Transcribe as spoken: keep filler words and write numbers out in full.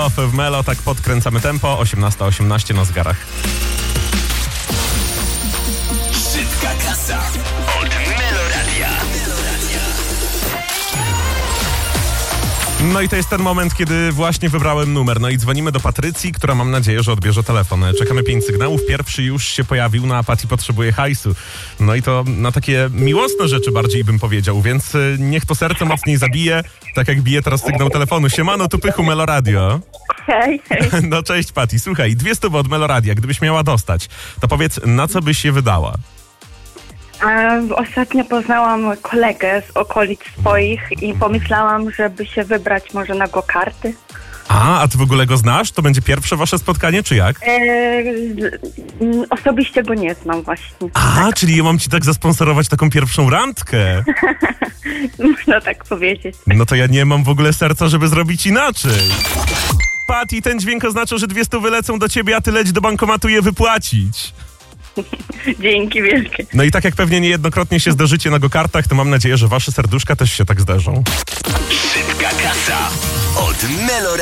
W Melo, tak podkręcamy tempo, osiemnasta osiemnaście na zegarach. Szybka kasa od Meloradia. No i to jest ten moment, kiedy właśnie wybrałem numer. No i dzwonimy do Patrycji, która mam nadzieję, że odbierze telefon. Czekamy pięć sygnałów. Pierwszy już się pojawił, no a Pati potrzebuje hajsu. No i to na takie miłosne rzeczy bardziej bym powiedział, więc niech to serce mocniej zabije, tak jak bije teraz sygnał telefonu. Siemano, tu Pychu, Meloradio. Hej, hej. No cześć Pati, słuchaj, dwie stówy od Meloradia, gdybyś miała dostać, to powiedz, na co byś się wydała? A, ostatnio poznałam kolegę z okolic swoich i pomyślałam, żeby się wybrać może na go-karty. A, a ty w ogóle go znasz? To będzie pierwsze wasze spotkanie, czy jak? E, osobiście go nie znam właśnie. A, czyli ja mam ci tak zasponsorować taką pierwszą randkę. Można tak powiedzieć. No to ja nie mam w ogóle serca, żeby zrobić inaczej. Pati, ten dźwięk oznacza, że dwie stówy lecą do ciebie, a ty leć do bankomatu je wypłacić. Dzięki wielkie. No i tak jak pewnie niejednokrotnie się zdarzycie na go-kartach, to mam nadzieję, że wasze serduszka też się tak zdarzą. Szybka kasa od Meloradia.